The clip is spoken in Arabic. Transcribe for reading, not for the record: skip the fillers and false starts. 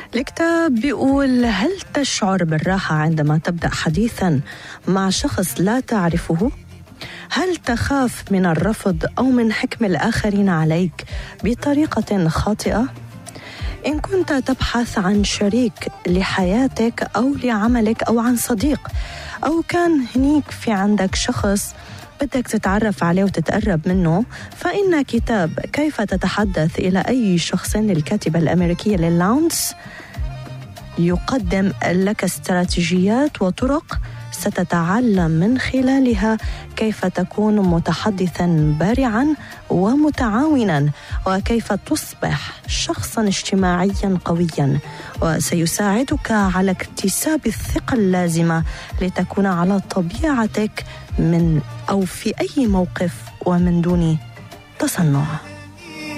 الكتاب بيقول: هل تشعر بالراحة عندما تبدأ حديثاً مع شخص لا تعرفه؟ هل تخاف من الرفض أو من حكم الآخرين عليك بطريقة خاطئة؟ إن كنت تبحث عن شريك لحياتك أو لعملك أو عن صديق، أو كان هنيك في عندك شخص بدك تتعرف عليه وتتقرب منه، فإن كتاب كيف تتحدث إلى أي شخص للكاتبة الأمريكية ليل لانس يقدم لك استراتيجيات وطرق ستتعلم من خلالها كيف تكون متحدثاً بارعاً ومتعاوناً، وكيف تصبح شخصاً اجتماعياً قوياً، وسيساعدك على اكتساب الثقة اللازمة لتكون على طبيعتك من أو في أي موقف ومن دون تصنع.